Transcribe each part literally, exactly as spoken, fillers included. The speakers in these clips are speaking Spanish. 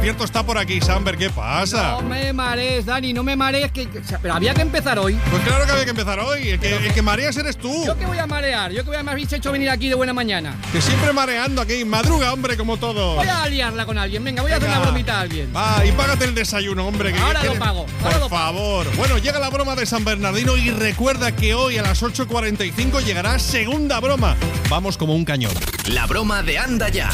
cierto está por aquí, Samber, ¿qué pasa? No me marees, Dani, no me marees, que, que, pero había que empezar hoy. Pues claro que había que empezar hoy, el que, el que mareas eres tú. ¿Yo qué voy a marear? ¿Yo qué voy a me habéis hecho venir aquí de buena mañana? Que siempre mareando aquí, madruga, hombre, como todo. Voy a liarla con alguien, venga, voy a Venga. hacer una bromita a alguien. Va, y págate el desayuno, hombre. Que Ahora que- lo pago, ahora Por lo pago. favor. Bueno, llega la broma de San Bernardino y recuerda que hoy a las ocho cuarenta y cinco llegará segunda broma. Vamos como un cañón. La broma de Anda Ya.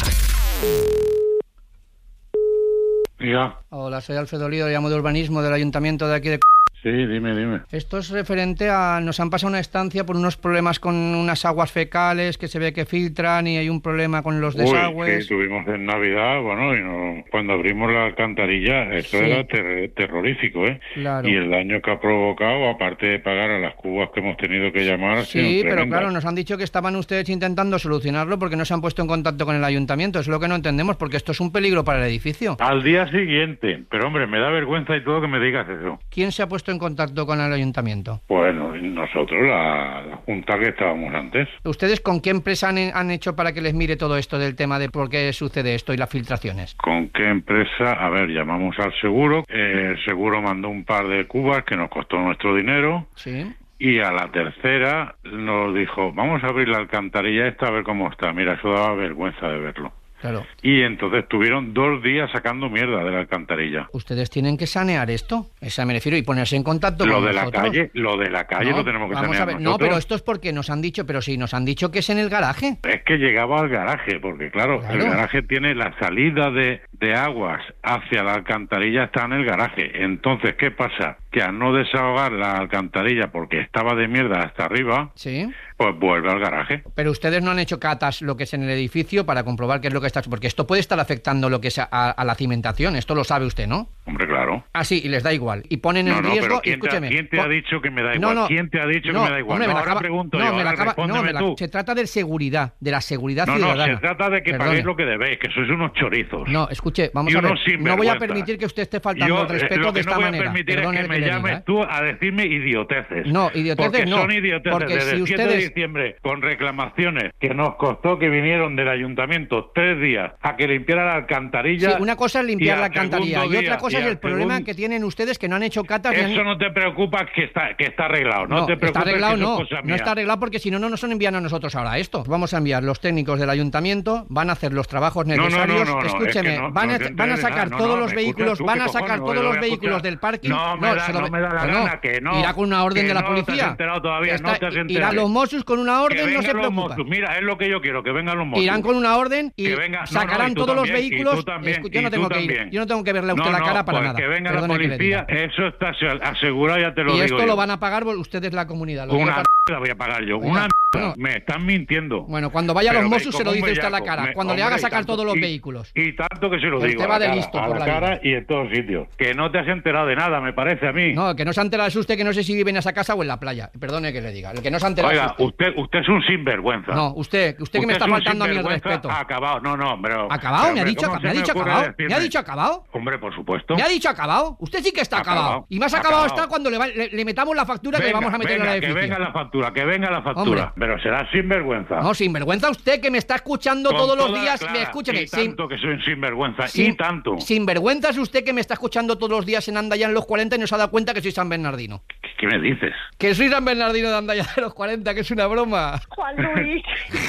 Ya. Hola, soy Alfredo Lido, llamo de urbanismo del ayuntamiento de aquí de... Sí, dime, dime. Esto es referente a... Nos han pasado una estancia por unos problemas con unas aguas fecales que se ve que filtran y hay un problema con los Uy, desagües. que tuvimos en Navidad, bueno, y no, cuando abrimos la alcantarilla, eso Sí. era ter- terrorífico, ¿eh? Claro. Y el daño que ha provocado, aparte de pagar a las cubas que hemos tenido que llamar, ha sido Sí, pero tremenda. claro, nos han dicho que estaban ustedes intentando solucionarlo porque no se han puesto en contacto con el ayuntamiento. Es lo que no entendemos, porque esto es un peligro para el edificio. Al día siguiente, pero hombre, me da vergüenza y todo que me digas eso. ¿Quién se ha puesto en contacto con el ayuntamiento? Bueno, nosotros, la, la junta que estábamos antes. ¿Ustedes con qué empresa han, han hecho para que les mire todo esto del tema de por qué sucede esto y las filtraciones? ¿Con qué empresa? A ver, llamamos al seguro, eh, el seguro mandó un par de cubas que nos costó nuestro dinero. Sí. Y a la tercera nos dijo, vamos a abrir la alcantarilla esta a ver cómo está. Mira, eso daba vergüenza de verlo. Claro. Y entonces tuvieron dos días sacando mierda de la alcantarilla. Ustedes tienen que sanear esto. Esa me refiero y ponerse en contacto Lo con de la nosotros. calle, lo de la calle No, lo tenemos que vamos sanear a ver. No, nosotros. pero esto es porque nos han dicho, pero sí, nos han dicho que es en el garaje. Es que llegaba al garaje, porque claro, Claro. el garaje tiene la salida de, de aguas hacia la alcantarilla, está en el garaje. Entonces, ¿qué pasa? Que al no desahogar la alcantarilla porque estaba de mierda hasta arriba, Sí. pues vuelve al garaje. Pero ustedes no han hecho catas lo que es en el edificio para comprobar qué es lo que está... Porque esto puede estar afectando lo que es a, a la cimentación. Esto lo sabe usted, ¿no? Hombre, claro. Ah, sí, y les da igual. Y ponen No, en no, riesgo... pero ¿quién, te, escúcheme. ¿quién te ha po- dicho que me da No, igual? no. ¿Quién te ha dicho No, que me da igual? hombre, me no, la ahora acaba- pregunto no, yo, me la ahora acaba- no, respóndeme me la- tú. se trata de seguridad, de la seguridad No, no, ciudadana. se trata de que Perdone. paguéis lo que debéis, que sois unos chorizos. No, escuche, vamos Y a ver. unos No voy a sinvergüenzas. permitir que usted esté faltando Yo, el eh, respeto lo de que esta no voy manera. a permitir Perdone es que el me le llames diga, ¿eh? tú a decirme idioteces. No, idioteces porque no, son idioteces. porque Desde si el siete de ustedes- diciembre, con reclamaciones que nos costó que vinieron del ayuntamiento tres días a que limpiara la alcantarilla. Sí, una cosa es limpiar y la al alcantarilla segundo y otra día- cosa y es al el problema segun- que tienen ustedes que no han hecho catas. ni han- Eso no te preocupa que está, que está arreglado. No, No, te está preocupes arreglado, que eso no. es cosa No mía. está arreglado porque si no, no nos envían a nosotros ahora esto. Vamos a enviar los técnicos del ayuntamiento, van a hacer los trabajos no, no, necesarios. no, no, Escúcheme, es que no, van, no a, te van a enteres de sacar nada. todos No, no, los me vehículos, escuchas tú, van ¿qué a sacar cojones? todos Lo los voy a vehículos escuchar. del parking. No, me da- se lo no ve- me da la que gana, que no. Irá con una orden Que de la no te has policía. enterado todavía, no te has enterado. Irán los Mossos con una Que orden, no vengan se los preocupen. Mossos. Mira, es lo que yo quiero, que vengan los Mossos. Irán con una orden y Que venga- no, sacarán no, y tú todos los también, y vehículos. tú también, Escu- yo y no tú tengo que ir, también. yo no tengo que verle a usted No, la cara no, para pues nada. que venga la Perdone que le policía, diga. eso está asegurado, ya te lo Y digo esto yo. lo van a pagar ustedes la comunidad. Lo digo Una para- la voy a pagar yo, Venga, una bueno. me están mintiendo. Bueno, cuando vaya a los Pero ve, Mossos se lo como un dice usted a la bellaco. cara. Me- Cuando le hombre, haga y sacar tanto- todos los y- vehículos. Y tanto que se lo Usted digo va a la de cara, listo a por la la cara vida. y en todos sitios. Que no te has enterado de nada, me parece a mí. No, que no se ha enterado es usted, que no sé si vive en esa casa o en la playa. Perdone que le diga. El que no se ha enterado Oiga, es usted. usted, usted es un sinvergüenza. No, usted, usted que me está es un faltando a mí el sinvergüenza respeto. Acabado, no, no, hombre. ¿Acabado? Pero, ¿Me ha hombre, dicho, ¿cómo me ha se dicho ocurre acabado? ¿Me ha decirme? dicho acabado? Hombre, por supuesto. ¿Me ha dicho acabado? Usted sí que está acabado. Acabado. Y más acabado Acabado. está cuando le, va- le- le metamos la factura que le Venga, vamos a meter venga, en el que edificio. venga la factura, que venga la factura. Hombre. Pero será sinvergüenza. No, sinvergüenza usted que me está escuchando Con todos los toda días. clara, Me escúcheme. Y sin- tanto que soy un sinvergüenza. sin- y tanto. Sinvergüenza es usted que me está escuchando todos los días en Andaya en los cuarenta y no se ha dado cuenta que soy San Bernardino. ¿Qué me dices? Que soy San Bernardino de Andaya de los cuarenta, que es una broma. Juan Luis.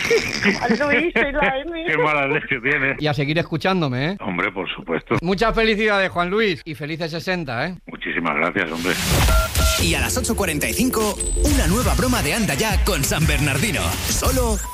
Juan Luis, soy la Emi. Qué mala leche tienes. Y a seguir escuchándome, ¿eh? Hombre, por supuesto. Muchas felicidades, Juan Luis. Y felices sesenta, ¿eh? Muchísimas gracias, hombre. Y a las ocho cuarenta y cinco, una nueva broma de Anda Ya con San Bernardino. Solo